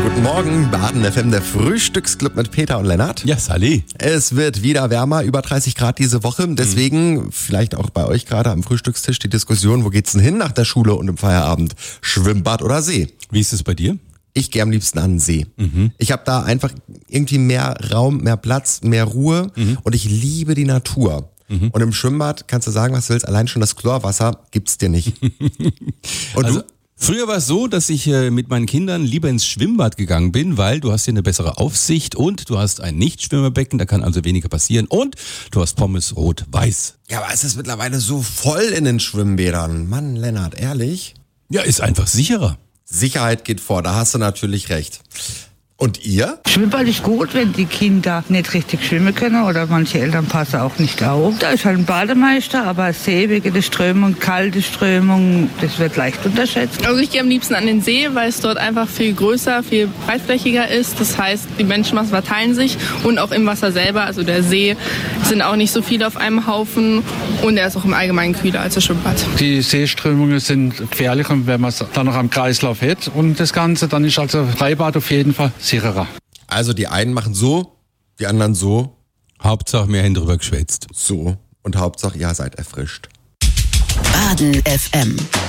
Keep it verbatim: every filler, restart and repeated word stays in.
Guten Morgen, Baden F M, der Frühstücksclub mit Peter und Lennart. Ja, Sally. Es wird wieder wärmer, über dreißig Grad diese Woche. Deswegen mhm. vielleicht auch bei euch gerade am Frühstückstisch die Diskussion, wo geht's denn hin nach der Schule und im Feierabend? Schwimmbad oder See? Wie ist es bei dir? Ich gehe am liebsten an den See. Mhm. Ich habe da einfach irgendwie mehr Raum, mehr Platz, mehr Ruhe mhm. und ich liebe die Natur. Mhm. Und im Schwimmbad kannst du sagen, was du willst, allein schon das Chlorwasser gibt's dir nicht. Und also, du? Früher war es so, dass ich äh, mit meinen Kindern lieber ins Schwimmbad gegangen bin, weil du hast hier eine bessere Aufsicht und du hast ein Nichtschwimmerbecken, da kann also weniger passieren und du hast Pommes rot-weiß. Ja, aber es ist mittlerweile so voll in den Schwimmbädern. Mann, Lennart, ehrlich? Ja, ist einfach sicherer. Sicherheit geht vor, da hast du natürlich recht. Und ihr? Schwimmbad ist gut, wenn die Kinder nicht richtig schwimmen können oder manche Eltern passen auch nicht auf. Da ist halt ein Bademeister, aber See wegen der Strömung, kalte Strömung, das wird leicht unterschätzt. Also ich gehe am liebsten an den See, weil es dort einfach viel größer, viel breitflächiger ist. Das heißt, die Menschenmassen verteilen sich und auch im Wasser selber, also der See, sind auch nicht so viele auf einem Haufen und er ist auch im Allgemeinen kühler als das Schwimmbad. Die Seeströmungen sind gefährlich, wenn man es dann noch am Kreislauf hat und das Ganze, dann ist also Freibad auf jeden Fall sicherer. Also die einen machen so, die anderen so. Hauptsache, wir haben drüber geschwätzt. So. Und Hauptsache, ihr seid erfrischt. Baden F M.